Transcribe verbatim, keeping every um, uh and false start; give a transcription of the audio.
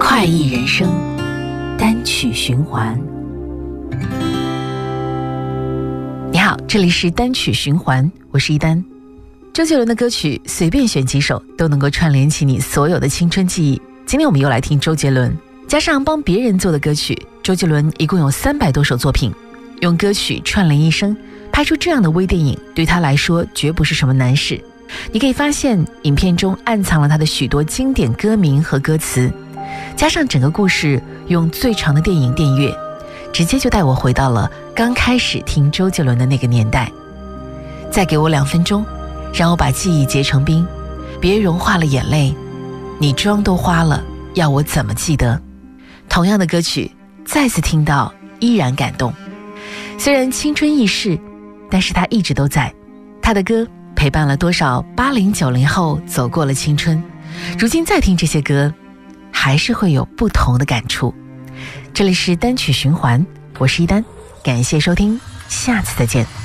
快意人生，单曲循环。你好，这里是单曲循环，我是一丹。周杰伦的歌曲随便选几首都能够串联起你所有的青春记忆。今天我们又来听周杰伦，加上帮别人做的歌曲，周杰伦一共有三百多首作品，用歌曲串联一生，拍出这样的微电影，对他来说绝不是什么难事。你可以发现影片中暗藏了他的许多经典歌名和歌词，加上整个故事用最长的电影电乐，直接就带我回到了刚开始听周杰伦的那个年代。再给我两分钟，让我把记忆结成冰，别融化了眼泪，你妆都花了，要我怎么记得。同样的歌曲再次听到依然感动。虽然青春易逝，但是他一直都在，他的歌陪伴了多少八零九零后走过了青春，如今再听这些歌还是会有不同的感触。这里是单曲循环，我是一丹，感谢收听，下次再见。